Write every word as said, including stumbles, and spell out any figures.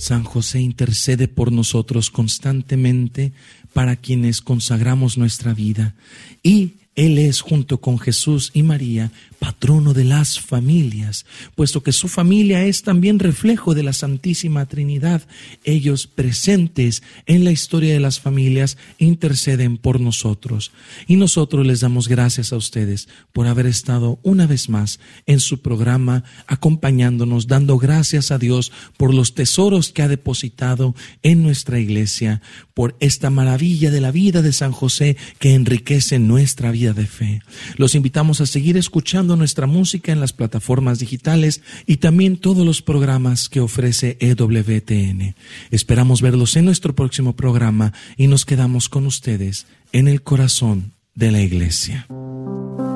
San José intercede por nosotros constantemente para quienes consagramos nuestra vida. Y Él es, junto con Jesús y María, patrono de las familias, puesto que su familia es también reflejo de la Santísima Trinidad. Ellos, presentes en la historia de las familias, interceden por nosotros. Y nosotros les damos gracias a ustedes por haber estado una vez más en su programa, acompañándonos, dando gracias a Dios por los tesoros que ha depositado en nuestra iglesia, por esta maravilla de la vida de San José que enriquece nuestra vida de fe. Los invitamos a seguir escuchando nuestra música en las plataformas digitales y también todos los programas que ofrece E W T N. Esperamos verlos en nuestro próximo programa y nos quedamos con ustedes en el corazón de la iglesia.